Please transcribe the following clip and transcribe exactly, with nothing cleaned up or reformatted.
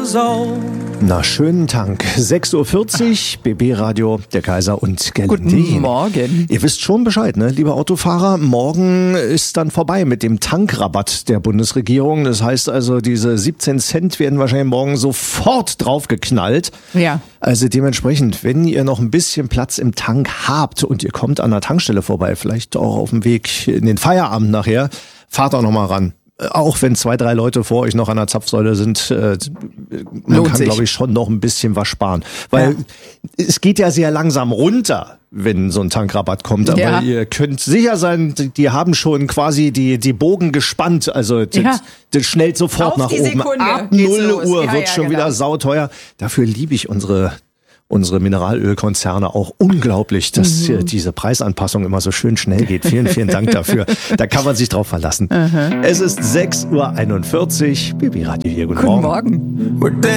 Sau. Na, schönen Dank. sechs Uhr vierzig, B B-Radio, der Kaiser und Gerlinde. Guten Morgen. Ihr wisst schon Bescheid, ne, liebe Autofahrer. Morgen ist dann vorbei mit dem Tankrabatt der Bundesregierung. Das heißt also, diese siebzehn Cent werden wahrscheinlich morgen sofort draufgeknallt. Ja. Also dementsprechend, wenn ihr noch ein bisschen Platz im Tank habt und ihr kommt an der Tankstelle vorbei, vielleicht auch auf dem Weg in den Feierabend nachher, fahrt auch noch mal ran. Auch wenn zwei, drei Leute vor euch noch an der Zapfsäule sind, äh, man Lohnt kann, sich. glaube ich, schon noch ein bisschen was sparen. Weil Ja. es geht ja sehr langsam runter, wenn so ein Tankrabatt kommt. Aber Ja. ihr könnt sicher sein, die, die haben schon quasi die, die Bogen gespannt. Also das, Ja. das schnellt sofort Auf nach die oben. Sekunde Ab geht's null los. Uhr Ja, wird ja, schon genau. wieder sauteuer. Dafür liebe ich unsere unsere Mineralölkonzerne auch unglaublich, dass hier diese Preisanpassung immer so schön schnell geht. Vielen, vielen Dank dafür. Da kann man sich drauf verlassen. Es ist sechs Uhr einundvierzig. B B-Radio hier. Guten, Guten Morgen. Morgen.